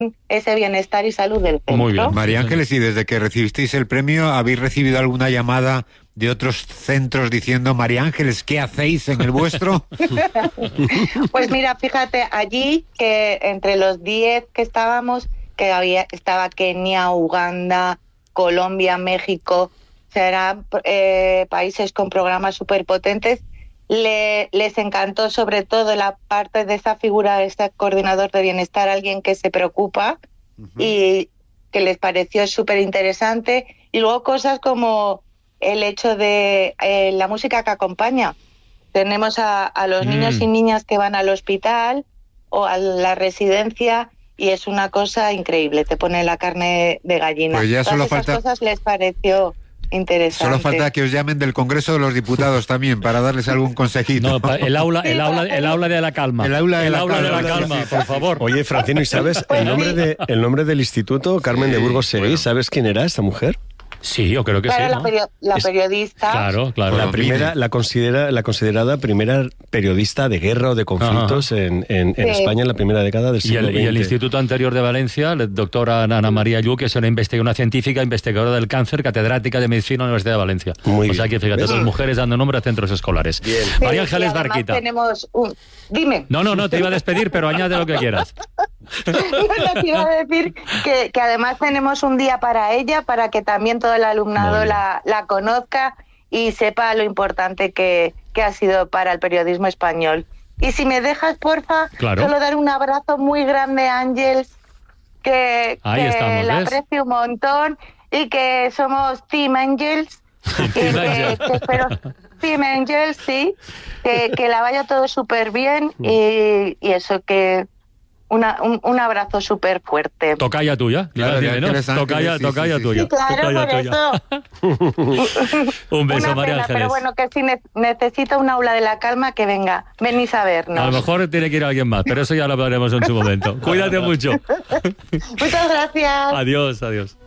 ese bienestar y salud del centro. Muy bien. María Ángeles, y desde que recibisteis el premio, ¿habéis recibido alguna llamada de otros centros diciendo: María Ángeles, ¿qué hacéis en el vuestro? Pues mira, fíjate, allí que entre los 10 que estábamos, estaba Kenia, Uganda, Colombia, México, o sea, eran países con programas súper potentes. Les encantó sobre todo la parte de esa figura de este coordinador de bienestar, alguien que se preocupa y que les pareció súper interesante. Y luego cosas como el hecho de la música que acompaña. Tenemos a los niños y niñas que van al hospital o a la residencia y es una cosa increíble, te pone la carne de gallina. Pues ya solo Todas esas falta... cosas les pareció interesante. Solo falta que os llamen del Congreso de los Diputados también para darles algún consejito. No, el aula de la calma. El aula de la calma, por favor. Oye, Francino, ¿y sabes el nombre del instituto? Carmen de Burgos Seguí, ¿sabes quién era esta mujer? Sí, yo creo que claro, sí, ¿no? La periodista. Claro. La primera, la considerada primera periodista de guerra o de conflictos en España en la primera década del siglo XX. Y el Instituto Anterior de Valencia, la doctora Ana María Lluc, que es una científica investigadora del cáncer, catedrática de medicina en la Universidad de Valencia. Muy o sea que fíjate, dos mujeres dando nombre a centros escolares. Bien. María Ángeles Barquita. Tenemos Dime. No, te iba a despedir, pero añade lo que quieras. Te iba a decir que además tenemos un día para ella, para que también todo el alumnado la conozca y sepa lo importante que ha sido para el periodismo español. Y si me dejas, porfa, solo dar un abrazo muy grande a Ángeles, que la aprecio un montón y que somos Team Ángeles. Team Ángeles, sí, que la vaya todo súper bien y eso, que un abrazo súper fuerte. Tocaya tuya, claro, tocaya tuya. Sí, claro, por eso. Un beso, María Ángeles. Pero bueno, que si necesita un aula de la calma, que venís a vernos. A lo mejor tiene que ir alguien más, pero eso ya lo hablaremos en su momento. Cuídate mucho. Muchas gracias. Adiós.